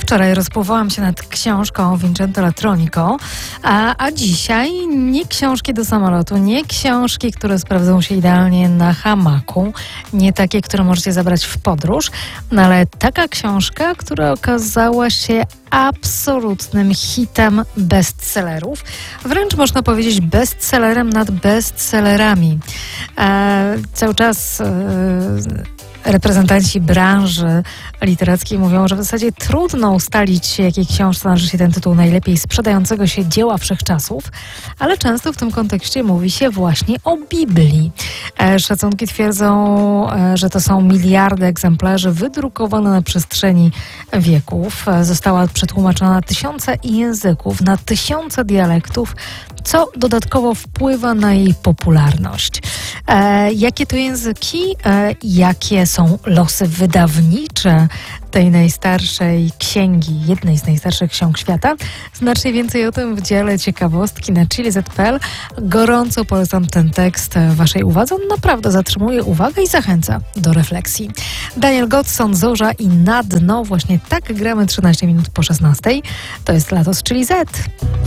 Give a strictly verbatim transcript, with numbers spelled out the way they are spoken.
Wczoraj rozpływałam się nad książką Vincente Latronico, a, a dzisiaj nie książki do samolotu, nie książki, które sprawdzą się idealnie na hamaku, nie takie, które możecie zabrać w podróż, no ale taka książka, która okazała się absolutnym hitem bestsellerów. Wręcz można powiedzieć bestsellerem nad bestsellerami. E, cały czas e, reprezentanci branży literackiej mówią, że w zasadzie trudno ustalić, jakiej książce należy się ten tytuł najlepiej sprzedającego się dzieła wszechczasów, ale często w tym kontekście mówi się właśnie o Biblii. E, szacunki twierdzą, e, że to są miliardy egzemplarzy wydrukowane na przestrzeni wieków. E, została przetłumaczona na tysiące języków, na tysiące dialektów, co dodatkowo wpływa na jej popularność. E, jakie to języki? E, jakie są losy wydawnicze tej najstarszej księgi, jednej z najstarszych ksiąg świata? Znacznie więcej o tym w dziale ciekawostki na chili kropka z p l. Gorąco polecam ten tekst waszej uwadze. On naprawdę zatrzymuje uwagę i zachęca do refleksji. Daniel Godson, Zorza i Na dno. Właśnie tak gramy trzynaście minut po szesnastej. To jest Lato z Chili Z.